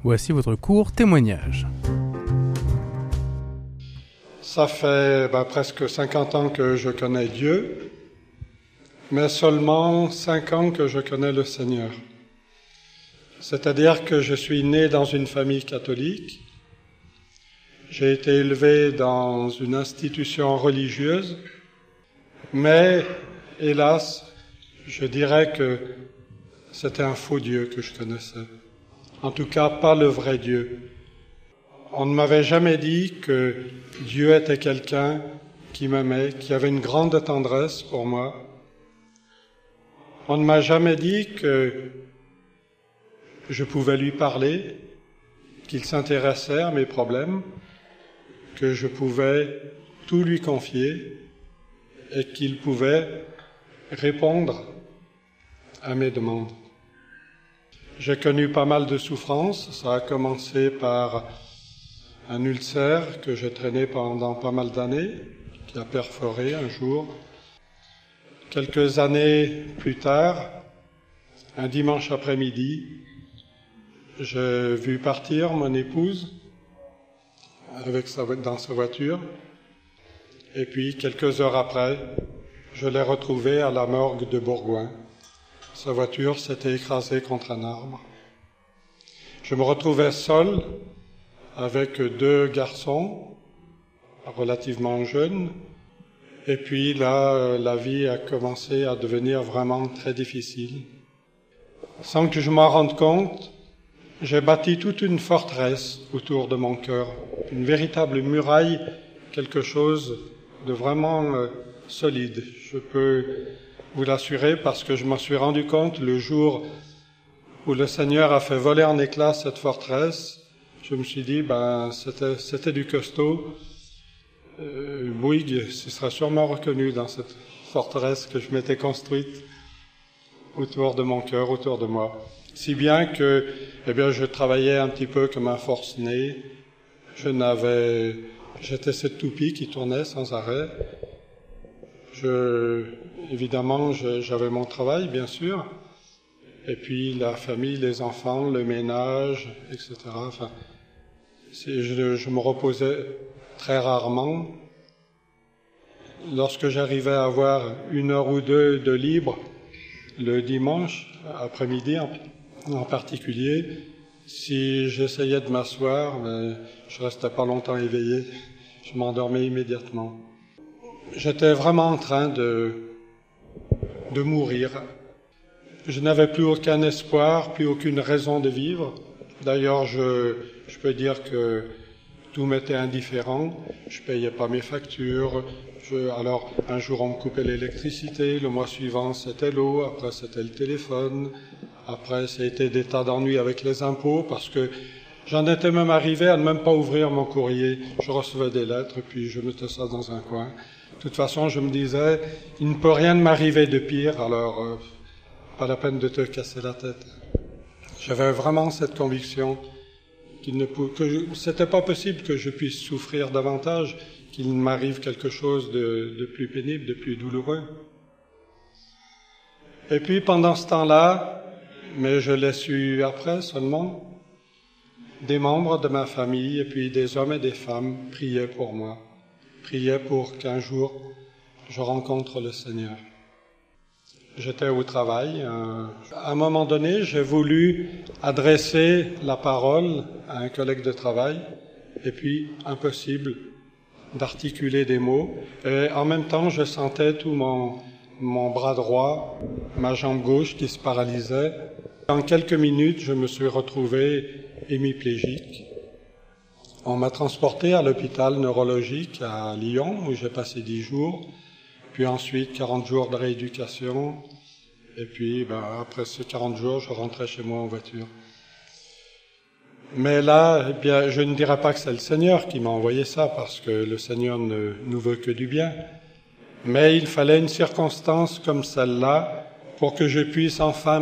Voici votre court témoignage. Ça fait presque 50 ans que je connais Dieu, mais seulement 5 ans que je connais le Seigneur. C'est-à-dire que je suis né dans une famille catholique, j'ai été élevé dans une institution religieuse, mais hélas, je dirais que c'était un faux Dieu que je connaissais. En tout cas, pas le vrai Dieu. On ne m'avait jamais dit que Dieu était quelqu'un qui m'aimait, qui avait une grande tendresse pour moi. On ne m'a jamais dit que je pouvais lui parler, qu'il s'intéressait à mes problèmes, que je pouvais tout lui confier et qu'il pouvait répondre à mes demandes. J'ai connu pas mal de souffrances. Ça a commencé par un ulcère que j'ai traîné pendant pas mal d'années, qui a perforé un jour. Quelques années plus tard, un dimanche après-midi, j'ai vu partir mon épouse dans sa voiture. Et puis, quelques heures après, je l'ai retrouvée à la morgue de Bourgoin. Sa voiture s'était écrasée contre un arbre. Je me retrouvais seul avec 2 garçons relativement jeunes. Et puis là, la vie a commencé à devenir vraiment très difficile. Sans que je m'en rende compte, j'ai bâti toute une forteresse autour de mon cœur, une véritable muraille, quelque chose de vraiment solide. Je peux vous l'assurer parce que je m'en suis rendu compte le jour où le Seigneur a fait voler en éclats cette forteresse. Je me suis dit, c'était du costaud. Bouygues se sera sûrement reconnu dans cette forteresse que je m'étais construite autour de mon cœur, autour de moi. Si bien que, je travaillais un petit peu comme un forcené. J'étais cette toupie qui tournait sans arrêt. Évidemment, j'avais mon travail, bien sûr. Et puis la famille, les enfants, le ménage, etc. Enfin, je me reposais très rarement. Lorsque j'arrivais à avoir 1 heure ou 2 de libre, le dimanche après-midi en particulier, si j'essayais de m'asseoir, je restais pas longtemps éveillé, je m'endormais immédiatement. J'étais vraiment en train de mourir. Je n'avais plus aucun espoir, plus aucune raison de vivre. D'ailleurs, je peux dire que tout m'était indifférent. Je payais pas mes factures. Alors, un jour, on me coupait l'électricité. Le mois suivant, c'était l'eau. Après, c'était le téléphone. Après, ça a été des tas d'ennuis avec les impôts parce que j'en étais même arrivé à ne même pas ouvrir mon courrier. Je recevais des lettres, puis je mettais ça dans un coin. De toute façon, je me disais, il ne peut rien m'arriver de pire, alors pas la peine de te casser la tête. J'avais vraiment cette conviction que c'était pas possible que je puisse souffrir davantage, qu'il m'arrive quelque chose de plus pénible, de plus douloureux. Et puis pendant ce temps-là, mais je l'ai su après seulement, des membres de ma famille et puis des hommes et des femmes priaient pour moi, priaient pour qu'un jour je rencontre le Seigneur. J'étais au travail. À un moment donné, j'ai voulu adresser la parole à un collègue de travail, et puis impossible d'articuler des mots. Et en même temps, je sentais tout mon bras droit, ma jambe gauche qui se paralysait. En quelques minutes, je me suis retrouvé hémiplégique. On m'a transporté à l'hôpital neurologique à Lyon, où j'ai passé 10 jours. Puis ensuite, 40 jours de rééducation. Et puis, après ces 40 jours, je rentrais chez moi en voiture. Mais là, je ne dirais pas que c'est le Seigneur qui m'a envoyé ça, parce que le Seigneur ne nous veut que du bien. Mais il fallait une circonstance comme celle-là pour que je puisse enfin